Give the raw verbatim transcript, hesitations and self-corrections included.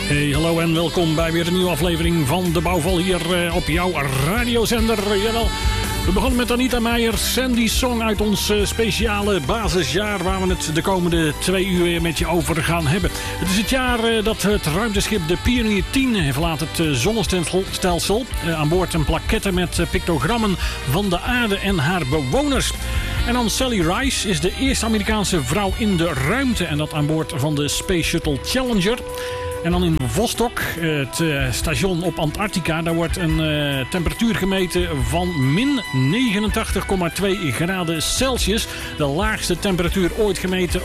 Hey, hallo en welkom bij weer een nieuwe aflevering van De Bouwval hier uh, op jouw radiozender. Jawel. We begonnen met Anita Meijer, Sandy Song uit ons uh, speciale basisjaar waar we het de komende twee uur weer met je over gaan hebben. Het is het jaar uh, dat het ruimteschip de Pioneer tien verlaat het uh, zonnestelsel. Uh, aan boord een plaquette met uh, pictogrammen van de aarde en haar bewoners. En dan Sally Rice is de eerste Amerikaanse vrouw in de ruimte en dat aan boord van de Space Shuttle Challenger. En dan in Vostok, het station op Antarctica, daar wordt een uh, temperatuur gemeten van min negenentachtig komma twee graden Celsius. De laagste temperatuur ooit gemeten